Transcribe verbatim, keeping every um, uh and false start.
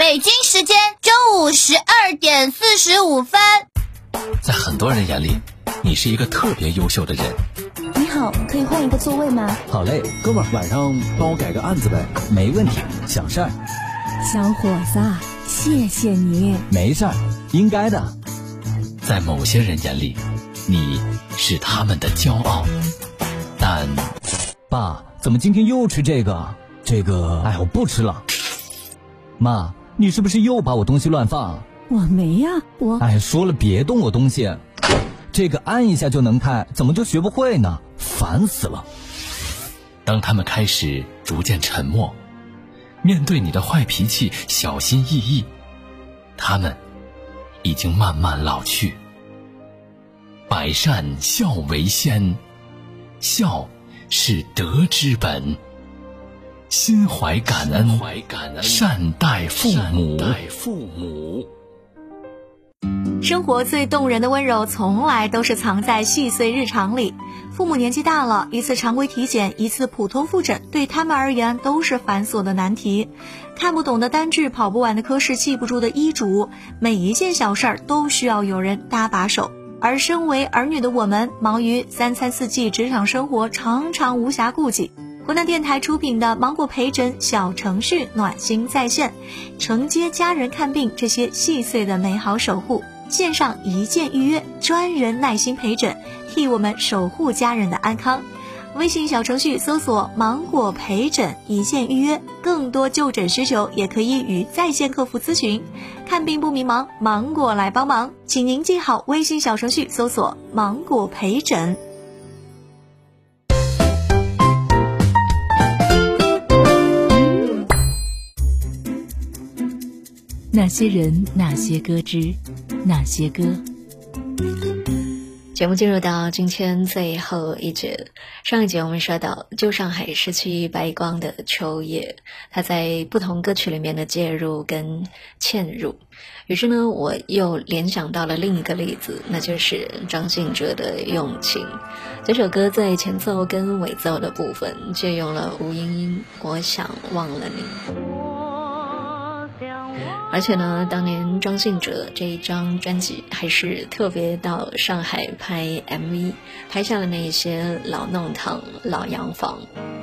北京时间中午十二点四十五分。 在很多人眼里，你是一个特别优秀的人。 你好，可以换一个座位吗？ 好嘞，哥们儿，晚上帮我改个案子呗。 没问题，小事儿。 小伙子，谢谢你。 没事儿，应该的。 在某些人眼里，你是他们的骄傲，但爸，怎么今天又吃这个？这个，哎，我不吃了。妈，你是不是又把我东西乱放？ 我没呀，我…… 哎，说了别动我东西。这个按一下就能开，怎么就学不会呢？烦死了。 当他们开始逐渐沉默，面对你的坏脾气小心翼翼，他们已经慢慢老去。百善孝为先，孝是德之本，心怀感恩，善待父母。 生活最动人的温柔从来都是藏在细碎日常里。父母年纪大了，一次常规体检，一次普通复诊，对他们而言都是繁琐的难题。看不懂的单句，跑不完的科室，记不住的医嘱，每一件小事儿都需要有人搭把手。而身为儿女的我们，忙于三餐四季，职场生活常常无暇顾及。湖南电台出品的芒果陪诊小程序暖心在线，承接家人看病这些细碎的美好守护，线上一键预约，专人耐心陪诊，替我们守护家人的安康。微信小程序搜索芒果陪诊一键预约，更多就诊需求也可以与在线客服咨询。看病不迷茫，芒果来帮忙，请您记好微信小程序搜索芒果陪诊。 那些人，那些歌之，那些歌。 节目进入到今天最后一节，上一节我们说到旧上海失去白光的秋叶，他在不同歌曲里面的介入跟嵌入，于是呢我又联想到了另一个例子，那就是张信哲的用情。这首歌在前奏跟尾奏的部分借用了吴英英我想忘了你，而且呢当年张信哲这一张专辑还是特别到上海拍 M V， 拍下了那些老弄堂老洋房。